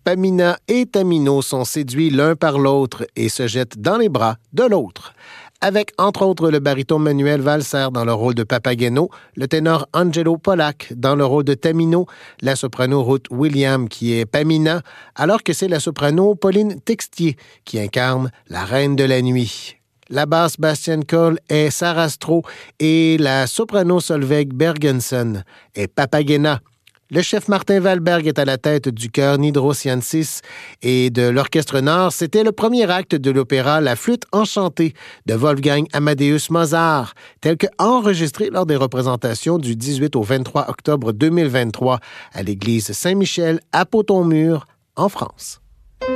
Pamina et Tamino sont séduits l'un par l'autre et se jettent dans les bras de l'autre. Avec, entre autres, le baryton Manuel Valser dans le rôle de Papageno, le ténor Angelo Pollack dans le rôle de Tamino, la soprano Ruth Williams qui est Pamina, alors que c'est la soprano Pauline Textier qui incarne la Reine de la Nuit. La basse Bastian Cole est Sarastro et la soprano Solveig Bergensen est Papagena. Le chef Martin Valberg est à la tête du chœur Nidrosiensis et de l'Orchestre Nord. C'était le premier acte de l'opéra La Flûte enchantée de Wolfgang Amadeus Mozart, tel que enregistré lors des représentations du 18 au 23 octobre 2023 à l'église Saint-Michel à Potonmur, en France.